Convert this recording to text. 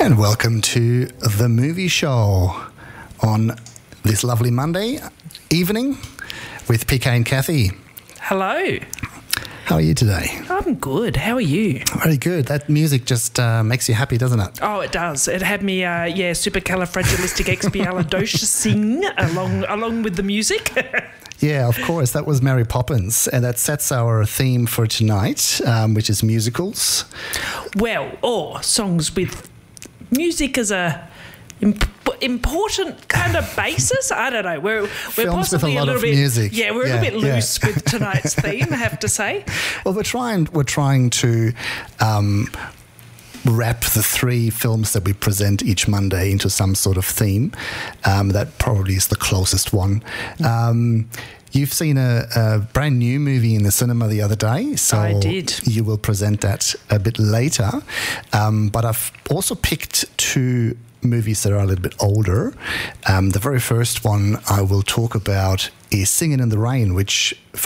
And welcome to The Movie Show on this lovely Monday evening with PK and Kathy. Hello. How are you today? I'm good. How are you? Very good. That music just makes you happy, doesn't it? Oh, it does. It had me, supercalifragilisticexpialidocious along with the music. Yeah, of course. That was Mary Poppins, and that sets our theme for tonight, which is musicals. Well, songs with music as a important kind of basis. I don't know. We're Films possibly with a lot little of bit music. Yeah, we're a little bit loose with tonight's theme, I have to say. Well, we're trying to wrap the three films that we present each Monday into some sort of theme. That probably is the closest one. You've seen a brand new movie in the cinema the other day, so I did. You will present that a bit later. But I've also picked two movies that are a little bit older. The very first one I will talk about is Singing in the Rain, which